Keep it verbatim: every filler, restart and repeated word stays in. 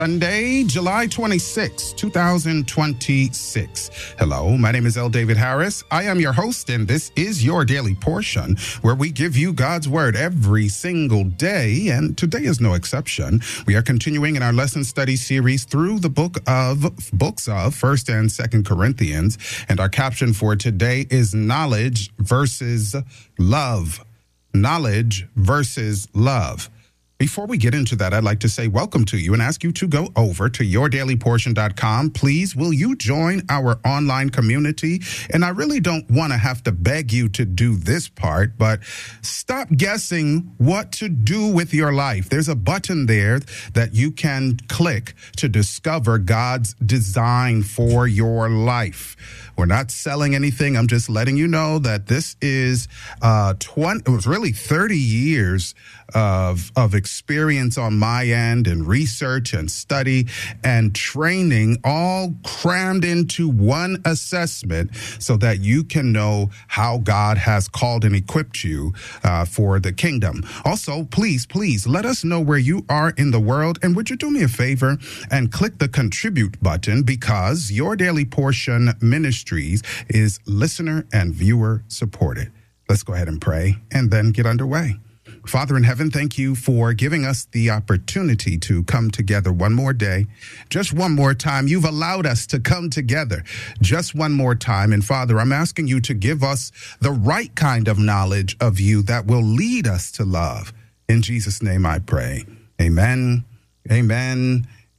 Sunday, July twenty-sixth, two thousand twenty-six. Hello, my name is L. David Harris. I am your host, and this is your daily portion where we give you God's word every single day, and today is no exception. We are continuing in our lesson study series through the book of books of First and Second Corinthians, and our caption for today is knowledge versus love. Knowledge versus love. Before we get into that, I'd like to say welcome to you and ask you to go over to your daily portion dot com. Please, will you join our online community? And I really don't want to have to beg you to do this part, but stop guessing what to do with your life. There's a button there that you can click to discover God's design for your life. We're not selling anything. I'm just letting you know that this is uh, twenty. It was really thirty years of of experience on my end, and research and study and training, all crammed into one assessment, so that you can know how God has called and equipped you uh, for the kingdom. Also, please, please let us know where you are in the world, and would you do me a favor and click the contribute button, because Your Daily Portion Ministries is listener and viewer supported. Let's go ahead and pray and then get underway. Father in heaven, thank you for giving us the opportunity to come together one more day, just one more time. You've allowed us to come together just one more time. And Father, I'm asking you to give us the right kind of knowledge of you that will lead us to love. In Jesus' name I pray. Amen, amen,